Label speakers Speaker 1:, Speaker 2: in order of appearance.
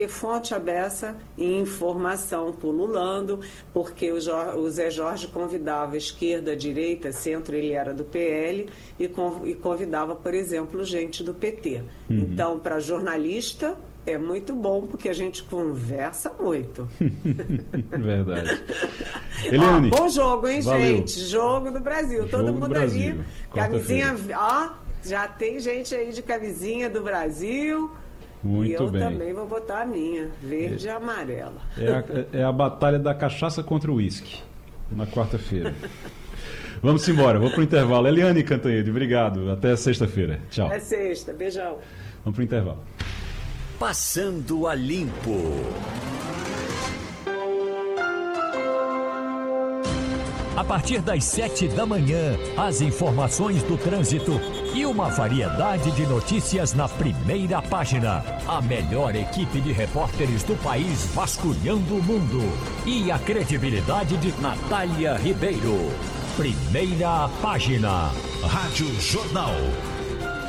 Speaker 1: fonte aberta e informação pululando, porque o Zé Jorge convidava esquerda, direita, centro, ele era do PL, e convidava, por exemplo, gente do PT. Então, para jornalista, é muito bom, porque a gente conversa muito.
Speaker 2: Verdade. Eliane,
Speaker 1: bom jogo, hein,
Speaker 2: valeu.
Speaker 1: gente? Jogo do Brasil.
Speaker 2: Jogo
Speaker 1: Todo mundo
Speaker 2: Brasil.
Speaker 1: ali, camisinha, já tem gente aí de camisinha do Brasil.
Speaker 2: Muito
Speaker 1: e eu
Speaker 2: bem.
Speaker 1: também vou botar a minha, verde e amarela.
Speaker 2: É a batalha da cachaça contra o uísque, na quarta-feira. Vamos embora, vou pro intervalo. Eliane Cantanhede, obrigado. Até sexta-feira. Tchau.
Speaker 1: É sexta, beijão.
Speaker 2: Vamos pro intervalo.
Speaker 3: Passando a Limpo. A partir das 7 da manhã, as informações do trânsito e uma variedade de notícias na primeira página. A melhor equipe de repórteres do país vasculhando o mundo. E a credibilidade de Natália Ribeiro. Primeira página. Rádio Jornal.